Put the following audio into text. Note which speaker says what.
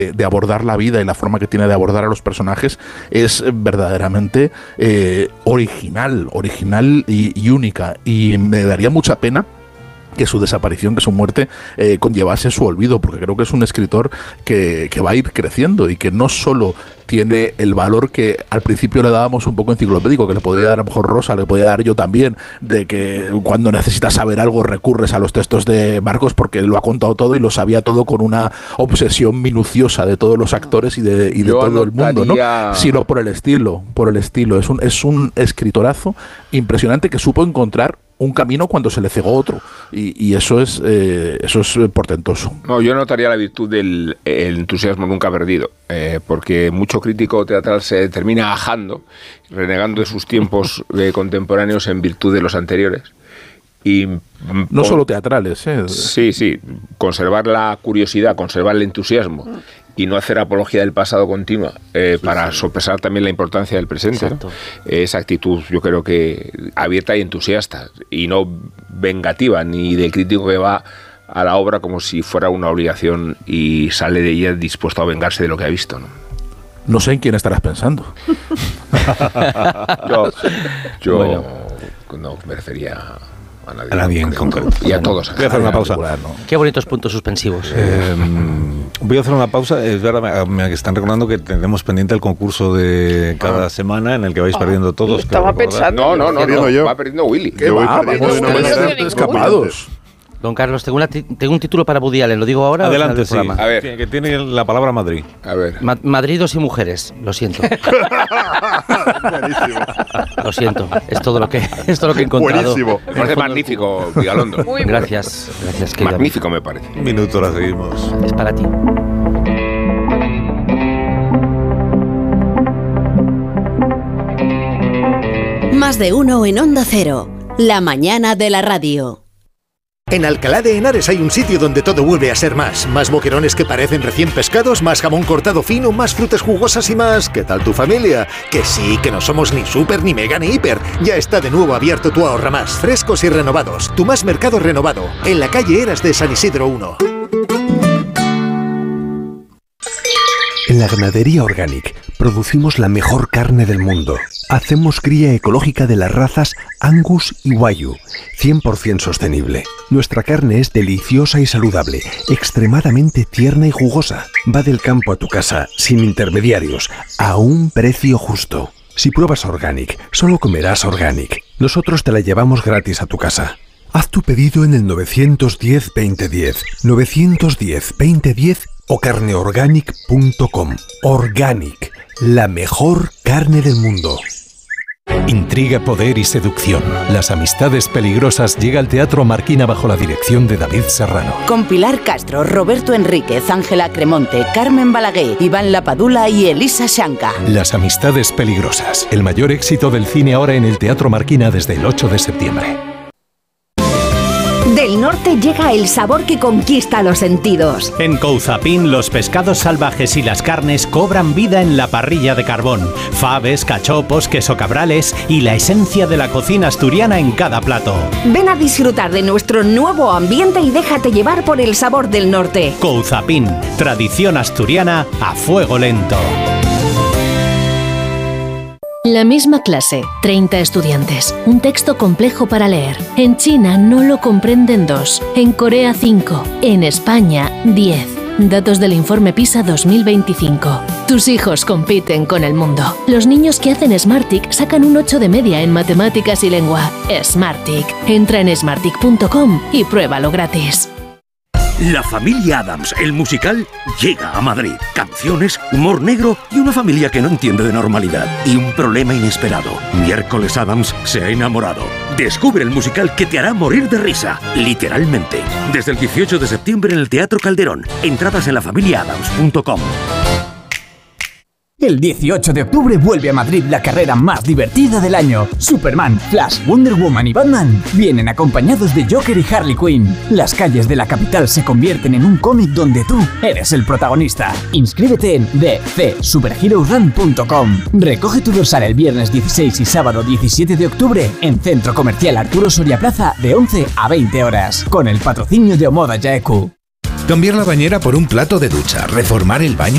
Speaker 1: de abordar la vida y la forma que tiene de abordar a los personajes es verdaderamente original y única, y me daría mucha pena que su desaparición, que su muerte conllevase su olvido, porque creo que es un escritor que va a ir creciendo y que no solo tiene el valor que al principio le dábamos un poco enciclopédico, que le podía dar a lo mejor Rosa, le podía dar yo también, de que cuando necesitas saber algo recurres a los textos de Marcos porque lo ha contado todo y lo sabía todo con una obsesión minuciosa de todos los actores y de todo el mundo, ¿no? Sino por el estilo. Es un escritorazo impresionante que supo encontrar un camino cuando se le cegó otro, y eso es portentoso.
Speaker 2: No, yo notaría la virtud del entusiasmo nunca perdido, porque mucho crítico teatral se termina ajando, renegando de sus tiempos contemporáneos en virtud de los anteriores. Y
Speaker 1: no solo teatrales,
Speaker 2: Sí, conservar la curiosidad, conservar el entusiasmo y no hacer apología del pasado continua para sopesar también la importancia del presente, ¿no? Esa actitud yo creo que abierta y entusiasta y no vengativa, ni del crítico que va a la obra como si fuera una obligación y sale de ella dispuesto a vengarse de lo que ha visto, ¿no?
Speaker 1: No sé en quién estarás pensando.
Speaker 2: yo
Speaker 3: bueno,
Speaker 2: no me refería
Speaker 3: a nadie en concreto.
Speaker 2: Y a todos.
Speaker 3: Voy a hacer una pausa.
Speaker 4: Qué bonitos puntos suspensivos.
Speaker 3: Voy a hacer una pausa. Es verdad, me están recordando que tenemos pendiente el concurso de cada semana en el que vais perdiendo todos.
Speaker 5: Estaba pensando.
Speaker 2: No, va perdiendo Willy.
Speaker 1: ¿Qué va? Escapados.
Speaker 4: Don Carlos, tengo un título para Woody Allen, ¿lo digo ahora?
Speaker 3: Adelante, sí.
Speaker 2: A ver.
Speaker 3: Que tiene la palabra Madrid.
Speaker 2: A ver.
Speaker 4: Madridos y mujeres, lo siento.
Speaker 6: Buenísimo.
Speaker 4: Lo siento, es todo lo que he encontrado.
Speaker 6: Buenísimo.
Speaker 2: Me parece magnífico, Vigalondo.
Speaker 4: Gracias.
Speaker 2: Magnífico me parece.
Speaker 3: Un minuto, la seguimos.
Speaker 4: Es para ti.
Speaker 7: Más de uno en Onda Cero. La mañana de la radio.
Speaker 8: En Alcalá de Henares hay un sitio donde todo vuelve a ser más. Más boquerones que parecen recién pescados, más jamón cortado fino, más frutas jugosas y más... ¿Qué tal tu familia? Que sí, que no somos ni súper, ni mega, ni hiper. Ya está de nuevo abierto tu Ahorra Más. Frescos y renovados. Tu Más mercado renovado. En la calle Eras de San Isidro 1.
Speaker 9: En la ganadería Organic producimos la mejor carne del mundo. Hacemos cría ecológica de las razas Angus y Wagyu, 100% sostenible. Nuestra carne es deliciosa y saludable, extremadamente tierna y jugosa. Va del campo a tu casa, sin intermediarios, a un precio justo. Si pruebas Organic, solo comerás Organic. Nosotros te la llevamos gratis a tu casa. Haz tu pedido en el 910-2010, 910-2010 o carneorganic.com. Organic, la mejor carne del mundo.
Speaker 10: Intriga, poder y seducción. Las amistades peligrosas llega al Teatro Marquina bajo la dirección de David Serrano.
Speaker 7: Con Pilar Castro, Roberto Enríquez, Ángela Cremonte, Carmen Balaguer, Iván Lapadula y Elisa Shanka.
Speaker 10: Las amistades peligrosas. El mayor éxito del cine ahora en el Teatro Marquina desde el 8 de septiembre.
Speaker 11: Del norte llega el sabor que conquista los sentidos.
Speaker 12: En Couzapin, los pescados salvajes y las carnes cobran vida en la parrilla de carbón. Faves, cachopos, queso cabrales y la esencia de la cocina asturiana en cada plato.
Speaker 11: Ven a disfrutar de nuestro nuevo ambiente y déjate llevar por el sabor del norte.
Speaker 12: Couzapin, tradición asturiana a fuego lento.
Speaker 13: La misma clase, 30 estudiantes, un texto complejo para leer. En China no lo comprenden 2, en Corea 5, en España 10. Datos del informe PISA 2025. Tus hijos compiten con el mundo. Los niños que hacen Smartick sacan un 8 de media en matemáticas y lengua. Smartick. Entra en smartick.com y pruébalo gratis.
Speaker 14: La familia Addams, el musical, llega a Madrid. Canciones, humor negro y una familia que no entiende de normalidad. Y un problema inesperado. Miércoles Addams se ha enamorado. Descubre el musical que te hará morir de risa, literalmente. Desde el 18 de septiembre en el Teatro Calderón. Entradas en lafamiliaadams.com.
Speaker 15: El 18 de octubre vuelve a Madrid la carrera más divertida del año. Superman, Flash, Wonder Woman y Batman vienen acompañados de Joker y Harley Quinn. Las calles de la capital se convierten en un cómic donde tú eres el protagonista. Inscríbete en dcsuperheroesrun.com. Recoge tu dorsal el viernes 16 y sábado 17 de octubre en Centro Comercial Arturo Soria Plaza de 11 a 20 horas. Con el patrocinio de Omoda Yaeku.
Speaker 16: Cambiar la bañera por un plato de ducha, reformar el baño